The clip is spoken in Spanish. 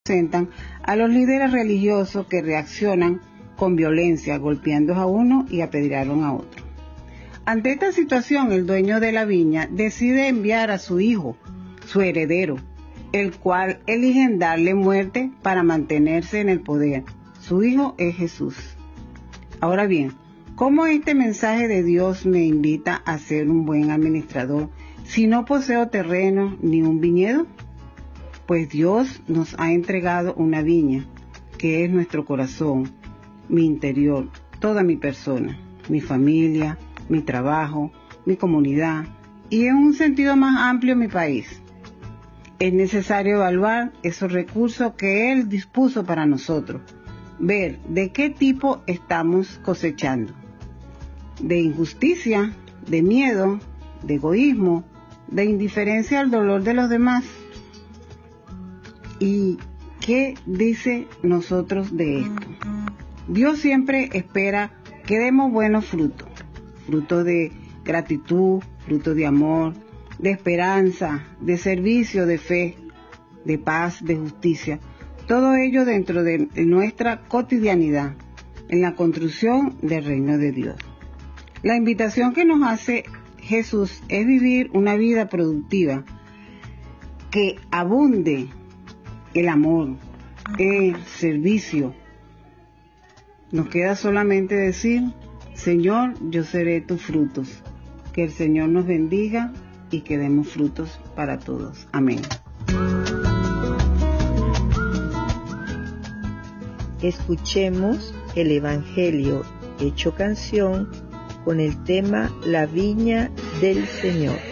representan a los líderes religiosos que reaccionan con violencia, golpeando a uno y apedrearon a otro. Ante esta situación, el dueño de la viña decide enviar a su hijo, su heredero, el cual eligen darle muerte para mantenerse en el poder. Su hijo es Jesús. Ahora bien, ¿cómo este mensaje de Dios me invita a ser un buen administrador si no poseo terreno ni un viñedo? Pues Dios nos ha entregado una viña, que es nuestro corazón, mi interior, toda mi persona, mi familia, mi trabajo, mi comunidad y en un sentido más amplio mi país. Es necesario evaluar esos recursos que Él dispuso para nosotros, ver de qué tipo estamos cosechando, de injusticia, de miedo, de egoísmo, de indiferencia al dolor de los demás. ¿Y qué dice nosotros de esto? Dios siempre espera que demos buenos frutos, frutos de gratitud, frutos de amor, de esperanza, de servicio, de fe, de paz, de justicia. Todo ello dentro de nuestra cotidianidad, en la construcción del reino de Dios. La invitación que nos hace Jesús es vivir una vida productiva, que abunde el amor, el servicio. Nos queda solamente decir: Señor, yo seré tus frutos. Que el Señor nos bendiga y que demos frutos para todos. Amén. Escuchemos el Evangelio hecho canción con el tema La Viña del Señor.